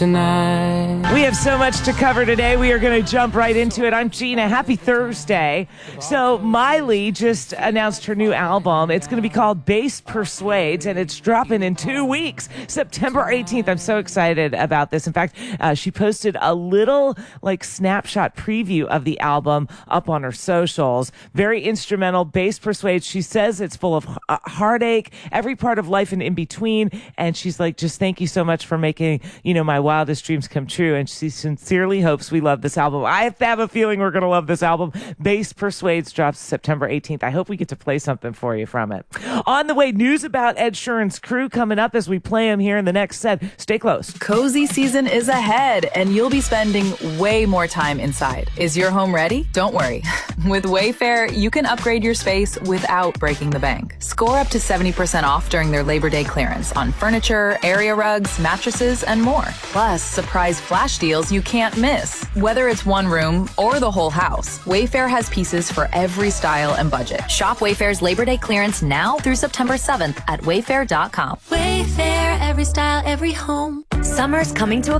tonight. We have so much to cover today. We are going to jump right into it. I'm Gina. Happy Thursday. So Miley just announced her new album. It's going to be called Bass Persuades, and it's dropping in 2 weeks, September 18th. I'm so excited about this. In fact, she posted a little snapshot preview of the album up on her socials. Very instrumental. Bass Persuades. She says it's full of heartache, every part of life and in between. And she's like, just thank you so much for making, my wildest dreams come true. And she sincerely hopes we love this album. I have a feeling we're going to love this album. Bass Persuades drops September 18th. I hope we get to play something for you from it. On the way, news about Ed Sheeran's Crew coming up as we play him here in the next set. Stay close. Cozy season is ahead, and you'll be spending way more time inside. Is your home ready? Don't worry. With Wayfair, you can upgrade your space without breaking the bank. Score up to 70% off during their Labor Day clearance on furniture, area rugs, mattresses, and more. Plus, surprise flash deals you can't miss. Whether it's one room or the whole house, Wayfair has pieces for every style and budget. Shop Wayfair's Labor Day clearance now through September 7th at wayfair.com. Wayfair, every style, every home. Summer's coming to a